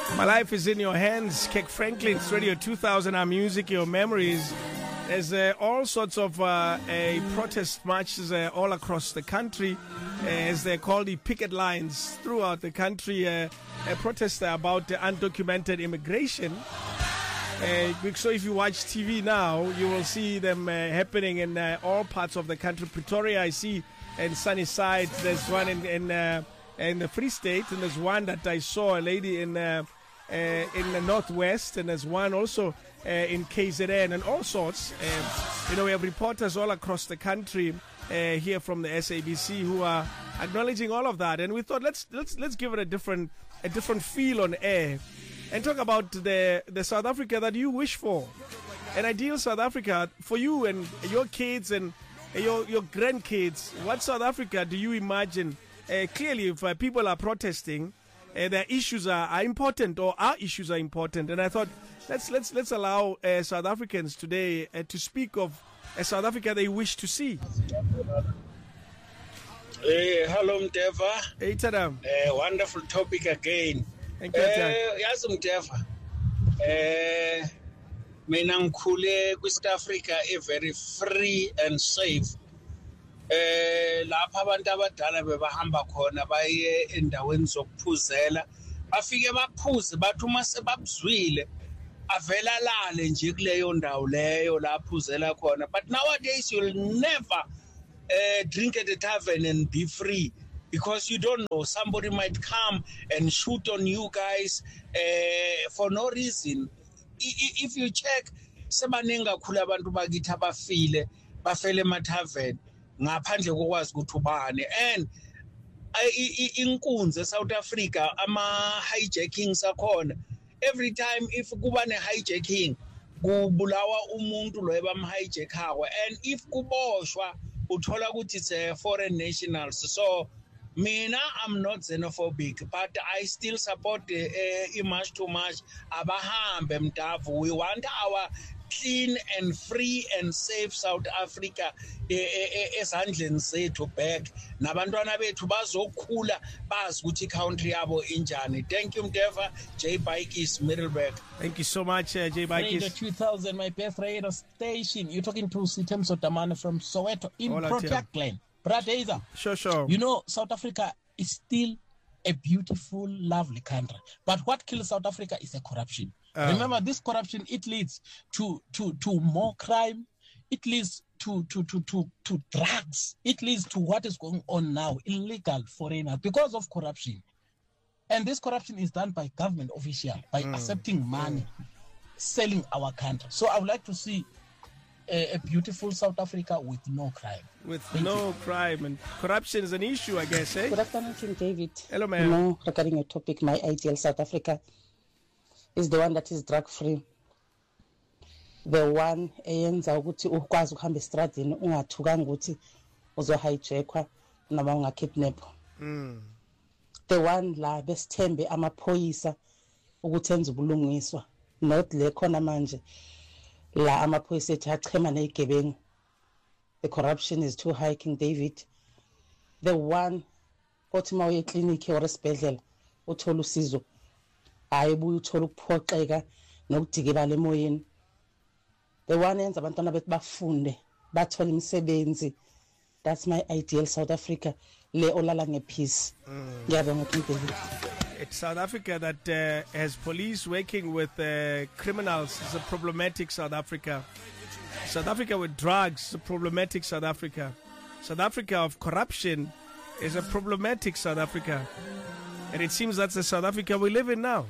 My life is in your hands. Kirk Franklin's Radio 2000, our music, your memories. There's all sorts of protest marches all across the country, as they're called the picket lines throughout the country. A protest about undocumented immigration. So if you watch TV now, you will see them happening in all parts of the country. Pretoria, I see, and Sunnyside. There's one in the Free State, and there's one that I saw a lady in the Northwest, and there's one also in KZN, and all sorts. We have reporters all across the country here from the SABC who are acknowledging all of that, and we thought let's give it a different feel on air and talk about the South Africa that you wish for, an ideal South Africa for you and your kids and your grandkids. What South Africa do you imagine? Clearly, if people are protesting, their issues are important, or our issues are important, and I thought let's allow South Africans today to speak of a South Africa they wish to see. Hello Mteva. Hey Tadam. Wonderful topic again. Thank you. Yazi Mteva. Mina ngikhule South Africa very free and safe. Lapha abantu abadala bebahamba khona baye endaweni zokuphuzela, bafike baphuze bathi uma sebabuzwile avela lale nje kuleyo ndawo leyo la phuzela khona. But nowadays you'll never drink at the tavern and be free, because you don't know, somebody might come and shoot on you guys for no reason. If you check, sebaningi kakhulu abantu bakithi abafile bafele emathaveni ngaphandle kokwazi ukuthi ubani. And inkunzi eSouth Africa, ama hijackings akhona, every time if kuba ne hijacking kubulawa umuntu lo ebamhijackhawa, and if kuboshwa uthola ukuthi it's foreign nationals. So mina, I'm not xenophobic, but I still support March to March. Abahambe Mtavu. We want our clean and free and safe South Africa esandleni zethu back. Nabantwana bethu bazokhula bazi ukuthi country yabo injani. Thank you Mteva. J Bikes, Middleburg. Thank you so much, J Bikes. Radio 2000, my best radio station. You're talking to Sitem Sotamane from Soweto in Proteakland. Brother, sure. You know, South Africa is still a beautiful, lovely country. But what kills South Africa is a corruption. Remember, this corruption, it leads to more crime. It leads to drugs. It leads to what is going on now, illegal foreigners, because of corruption. And this corruption is done by government officials, by accepting money, selling our country. So I would like to see a beautiful South Africa with no crime. Crime, and corruption is an issue, I guess, eh? Good afternoon, King David. Hello, ma'am. No, regarding your topic, my ideal South Africa is the one that is drug-free. The one eyenza ukuthi ukwazi ukuhamba estradini ungathukanga ukuthi uzohijackwa noma ungakidnap. The one la besithembe amaphoyisa ukuthi enze ubulungiswa, not le khona manje la amaphoyisa ethi achema nezigebengu. The corruption is too high, King David. The one othi mawuye eclinic or esibhedlela uthola usizo, hayi buye uthola ukuphoxeka nokudikibala emoyeni. The one enza abantwana bethu bafunde bathola imisebenzi. That's my ideal South Africa, le olala ngepeace. Ngiyabonga King David. It's South Africa that has police working with criminals. It's a problematic South Africa. South Africa with drugs is a problematic South Africa. South Africa of corruption is a problematic South Africa. And it seems that's the South Africa we live in now.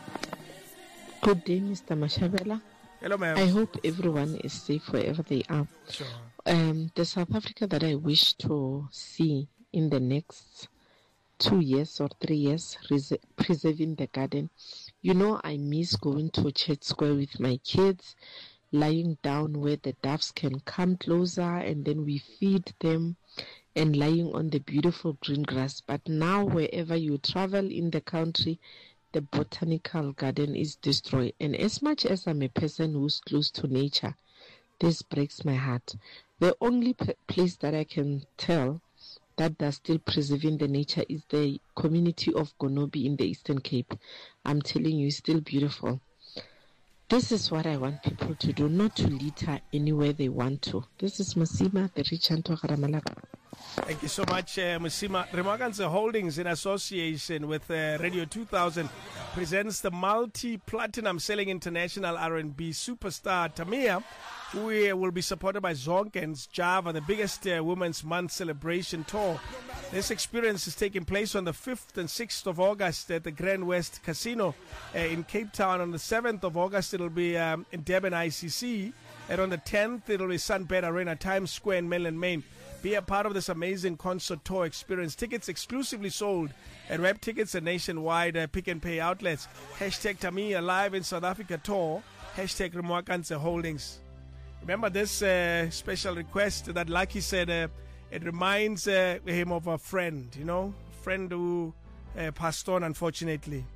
Good day, Mr. Mashabela. Hello, ma'am. I hope everyone is safe wherever they are. Sure. The South Africa that I wish to see in the next 2 years or 3 years, preserving the garden. You know, I miss going to Church Square with my kids, lying down where the doves can come closer and then we feed them, and lying on the beautiful green grass. But now wherever you travel in the country, the botanical garden is destroyed. And as much as I'm a person who's close to nature, this breaks my heart. The only place that I can tell that does still preserving the nature is the community of Gonobi in the Eastern Cape. I'm telling you, it's still beautiful. This is what I want people to do, not to litter anywhere they want to. This is Musima, the Richanto Karamalaka. Thank you so much, Musima. Remakanse Holdings, in association with Radio 2000, presents the multi-platinum selling international R&B superstar Tamia, who will be supported by Zonken's Java, the biggest Women's Month celebration tour. This experience is taking place on the 5th and 6th of August at the Grand West Casino in Cape Town. On the 7th of August, it'll be in Durban ICC. And on the 10th, it'll be Sunbed Arena, Times Square in Mainland Maine. Be a part of this amazing concert tour experience. Tickets exclusively sold at Web Tickets and nationwide Pick and Pay outlets. Hashtag Tamia Live in South Africa tour. Hashtag Remakanse Holdings. Remember this special request that Lucky said, it reminds him of a friend, you know, a friend who passed on, unfortunately.